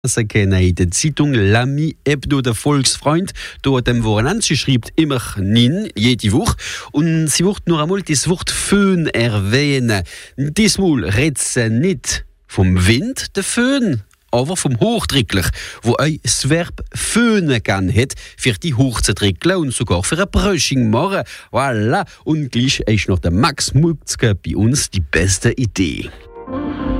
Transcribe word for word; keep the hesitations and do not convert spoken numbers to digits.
Sie kennen die Zeitung L'Ami Hebdo, der Volksfreund. Dort dem Wochenende, sie schreibt immer nin, jede Woche. Und sie wird nur einmal das Wort Föhn erwähnen. Diesmal redet sie nicht vom Wind, der Föhn, aber vom Hochdrücklich, wo euch das Verb föhnen kann hat, für die hochzudrückeln und sogar für ein Brösching machen. Voilà. Und gleich ist noch der Max Mutzke bei uns die beste Idee.